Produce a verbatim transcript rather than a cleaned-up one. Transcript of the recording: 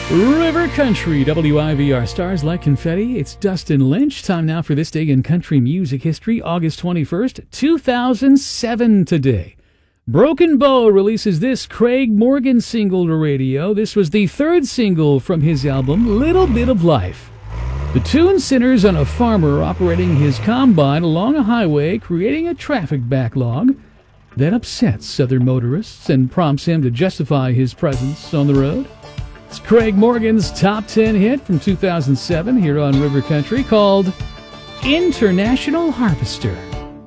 River Country, W I V R, stars like confetti. It's Dustin Lynch. Time now for This Day in Country Music History, August twenty-first, two thousand seven today. Broken Bow releases this Craig Morgan single to radio. This was the third single from his album, Little Bit of Life. The tune centers on a farmer operating his combine along a highway, creating a traffic backlog that upsets other motorists and prompts him to justify his presence on the road. It's Craig Morgan's top ten hit from two thousand seven here on River Country called International Harvester.